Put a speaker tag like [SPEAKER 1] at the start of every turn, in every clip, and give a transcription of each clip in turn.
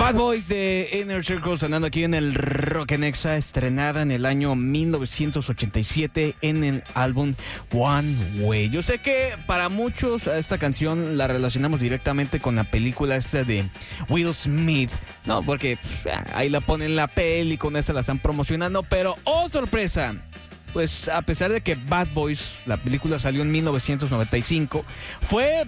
[SPEAKER 1] Bad Boys de Inner Circle sonando aquí en el Rock en Exa, estrenada en el año 1987 en el álbum One Way. Yo sé que para muchos a esta canción la relacionamos directamente con la película esta de Will Smith, no, porque ahí la ponen en la peli, con esta la están promocionando, pero ¡oh, sorpresa! Pues a pesar de que Bad Boys, la película salió en 1995, fue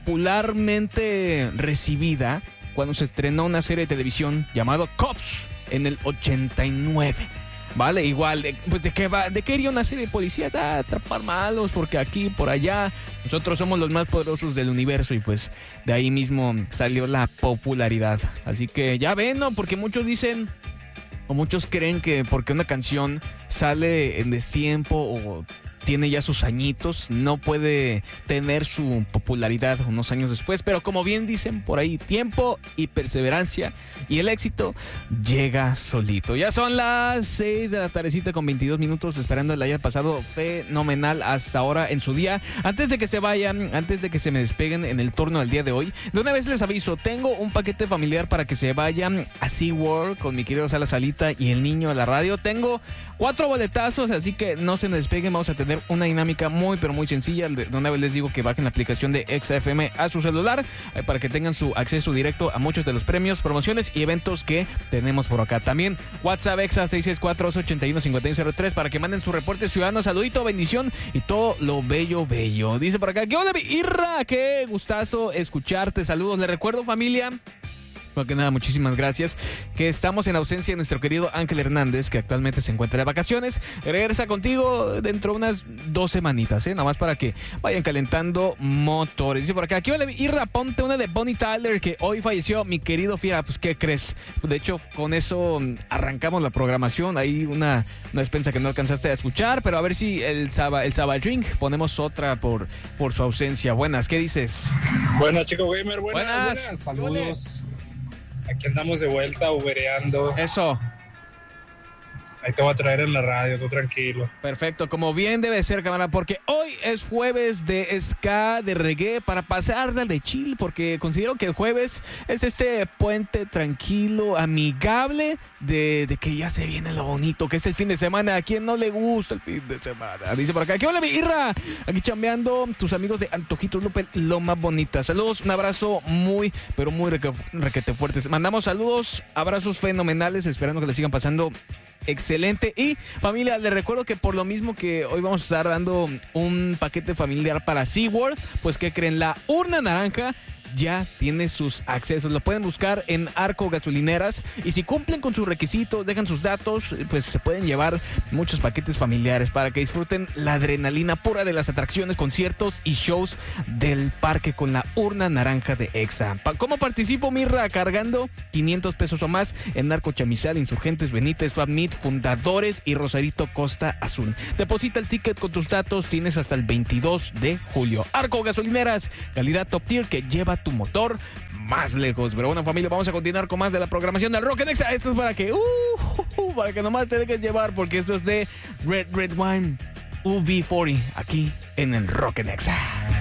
[SPEAKER 1] popularmente recibida cuando se estrenó una serie de televisión llamado Cops en el 89. Vale, igual, pues ¿de qué iría una serie de policías? Atrapar malos, porque aquí, por allá, nosotros somos los más poderosos del universo y pues de ahí mismo salió la popularidad. Así que ya ven, ¿no? Porque muchos dicen, o muchos creen que porque una canción sale en destiempo o tiene ya sus añitos, no puede tener su popularidad unos años después, pero como bien dicen por ahí, tiempo y perseverancia y el éxito llega solito. Ya son las 6 de la tardecita con 22 minutos, esperando que le haya pasado fenomenal hasta ahora en su día. Antes de que se vayan, antes de que se me despeguen en el turno del día de hoy, de una vez les aviso, tengo un paquete familiar para que se vayan a SeaWorld con mi querido Sala Salita y el niño de la radio. Tengo 4 boletazos, así que no se me despeguen, vamos a tener una dinámica muy pero muy sencilla. De una vez les digo que bajen la aplicación de Exa FM a su celular para que tengan su acceso directo a muchos de los premios, promociones y eventos que tenemos por acá. También WhatsApp Exa 664-881-5103 para que manden su reporte ciudadano, saludito, bendición y todo lo bello. Dice por acá, ¿qué onda, Irra? Qué gustazo escucharte, saludos. Les recuerdo, familia, que nada, muchísimas gracias, que estamos en ausencia de nuestro querido Ángel Hernández, que actualmente se encuentra de vacaciones. Regresa contigo dentro de unas 2 semanitas, nada más para que vayan calentando motores. Dice por acá, aquí vale, Irra, ponte una de Bonnie Tyler, que hoy falleció mi querido Fiera. Pues, ¿qué crees? De hecho, con eso arrancamos la programación. Hay una despensa que no alcanzaste a escuchar, pero a ver si el Saba Drink ponemos otra por su ausencia. Buenas, ¿qué dices?
[SPEAKER 2] Buenas, Chico Gamer, buenas.
[SPEAKER 1] Saludos.
[SPEAKER 2] Aquí andamos de vuelta, ubereando.
[SPEAKER 1] Eso.
[SPEAKER 2] Ahí te voy a traer en la radio, tú tranquilo.
[SPEAKER 1] Perfecto, como bien debe ser, cámara, porque hoy es jueves de ska, de reggae, para pasarla de chill, porque considero que el jueves es este puente tranquilo, amigable, de que ya se viene lo bonito, que es el fin de semana. ¿A quién no le gusta el fin de semana? Dice por acá, ¿qué hola, mi Irra? Aquí chambeando, tus amigos de Antojitos Lupe, lo más bonita. Saludos, un abrazo muy, pero muy requete fuertes. Mandamos saludos, abrazos fenomenales, esperando que le sigan pasando excelente. Y familia, les recuerdo que por lo mismo que hoy vamos a estar dando un paquete familiar para SeaWorld, pues ¿qué creen? La urna naranja ya tiene sus accesos. Lo pueden buscar en Arco Gasolineras y si cumplen con sus requisitos, dejan sus datos, pues se pueden llevar muchos paquetes familiares para que disfruten la adrenalina pura de las atracciones, conciertos y shows del parque con la urna naranja de Exa. ¿Cómo participo, Mirra? Cargando 500 pesos o más en Arco Chamizal, Insurgentes, Benítez, FabMeet, Fundadores y Rosarito Costa Azul. Deposita el ticket con tus datos, tienes hasta el 22 de julio. Arco Gasolineras, calidad top tier que lleva tu motor más lejos. Pero bueno, familia, vamos a continuar con más de la programación del Rock en Exa. Esto es para que nomás te dejes llevar, porque esto es de Red Wine UB40 aquí en el Rock en Exa.